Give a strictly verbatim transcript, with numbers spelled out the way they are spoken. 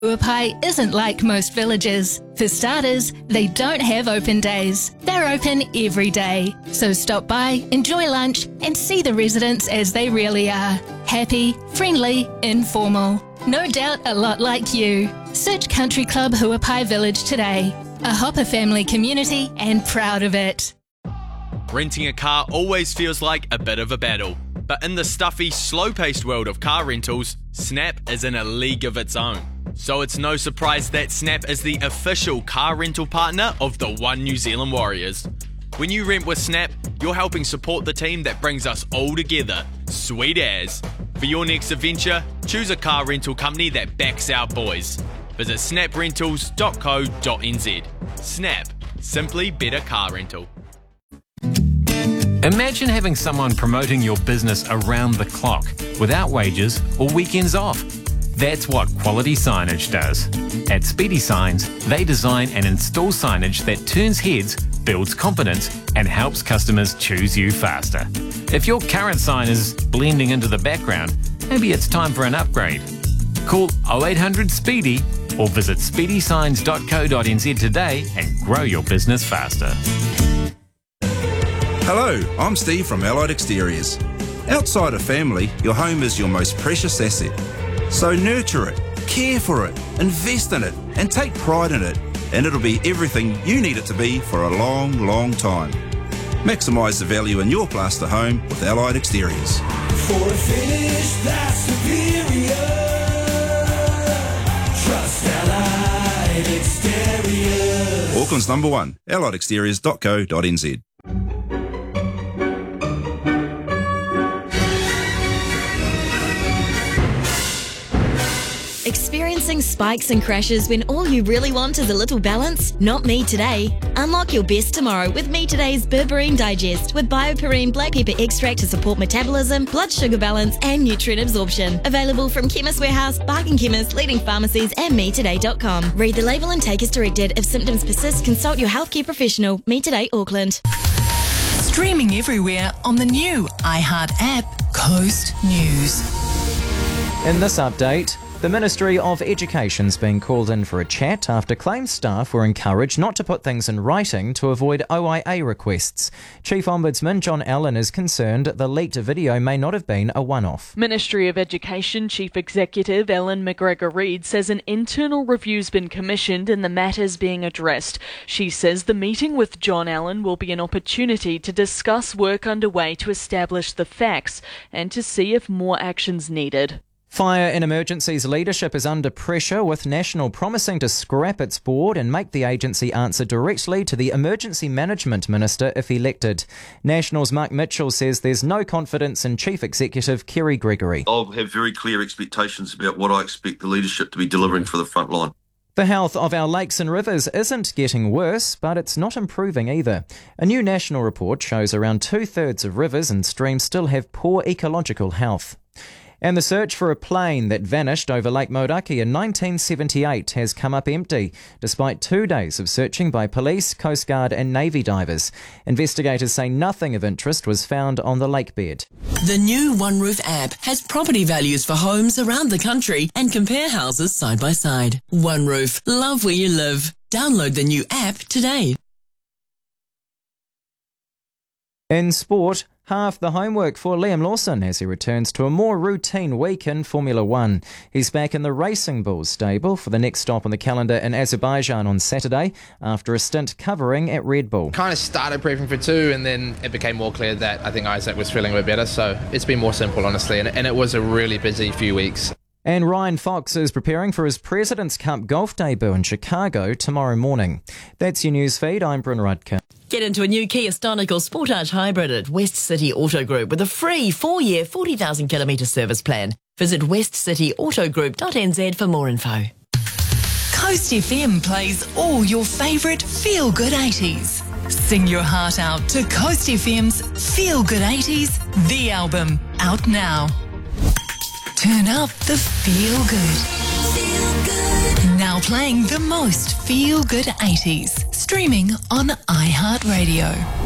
Huapai isn't like most villages. For starters, they don't have open days. They're open every day. So stop by, enjoy lunch, and see the residents as they really are. Happy, friendly, informal. No doubt a lot like you. Search Country Club Huapai Village today. A Hopper family community and proud of it. Renting a car always feels like a bit of a battle. But in the stuffy, slow-paced world of car rentals, Snap is in a league of its own. So it's no surprise that Snap is the official car rental partner of the One New Zealand Warriors. When you rent with Snap, you're helping support the team that brings us all together. Sweet as. For your next adventure, choose a car rental company that backs our boys. Visit snap rentals dot co dot n z. Snap. Simply better car rental. Imagine having someone promoting your business around the clock, without wages or weekends off. That's what Quality Signage does. At Speedy Signs, they design and install signage that turns heads, builds confidence, and helps customers choose you faster. If your current sign is blending into the background, maybe it's time for an upgrade. Call oh eight hundred SPEEDY or visit speedy signs dot co dot n z today and grow your business faster. Hello, I'm Steve from Allied Exteriors. Outside of family, your home is your most precious asset. So nurture it, care for it, invest in it, and take pride in it, and it'll be everything you need it to be for a long, long time. Maximise the value in your plaster home with Allied Exteriors. For a finish that's superior, trust Allied Exteriors. Auckland's number one, allied exteriors dot co dot n z. Experiencing spikes and crashes when all you really want is a little balance? Not me today. Unlock your best tomorrow with Me Today's Berberine Digest with BioPerine black pepper extract to support metabolism, blood sugar balance and nutrient absorption. Available from Chemist Warehouse, Bargain Chemist, leading pharmacies and me today dot com. Read the label and take as directed. If symptoms persist, consult your healthcare professional. Me Today Auckland. Streaming everywhere on the new iHeart app, Coast News. In this update, the Ministry of Education's been called in for a chat after claims staff were encouraged not to put things in writing to avoid O I A requests. Chief Ombudsman John Allen is concerned the leaked video may not have been a one-off. Ministry of Education Chief Executive Ellen McGregor-Reid says an internal review's been commissioned and the matter's being addressed. She says the meeting with John Allen will be an opportunity to discuss work underway to establish the facts and to see if more action's needed. Fire and Emergencies leadership is under pressure, with National promising to scrap its board and make the agency answer directly to the Emergency Management Minister if elected. National's Mark Mitchell says there's no confidence in Chief Executive Kerry Gregory. I'll have very clear expectations about what I expect the leadership to be delivering for the front line. The health of our lakes and rivers isn't getting worse, but it's not improving either. A new national report shows around two-thirds of rivers and streams still have poor ecological health. And the search for a plane that vanished over Lake Mauraki in nineteen seventy-eight has come up empty, despite two days of searching by police, Coast Guard and Navy divers. Investigators say nothing of interest was found on the lake bed. The new OneRoof app has property values for homes around the country and compare houses side by side. OneRoof, love where you live. Download the new app today. In sport, half the homework for Liam Lawson as he returns to a more routine week in Formula One. He's back in the Racing Bulls stable for the next stop on the calendar in Azerbaijan on Saturday after a stint covering at Red Bull. Kind of started prepping for two and then it became more clear that I think Isaac was feeling a bit better, so it's been more simple honestly, and, and it was a really busy few weeks. And Ryan Fox is preparing for his President's Cup golf debut in Chicago tomorrow morning. That's your news feed. I'm Bryn Rudker. Get into a new Kia Stonical Sportage Hybrid at West City Auto Group with a free four-year, forty thousand kilometre service plan. Visit west city auto group dot n z for more info. Coast F M plays all your favourite feel-good eighties. Sing your heart out to Coast F M's Feel Good eighties, the album, out now. Turn up the feel good. Feel good. Now playing the most feel good eighties. Streaming on iHeartRadio.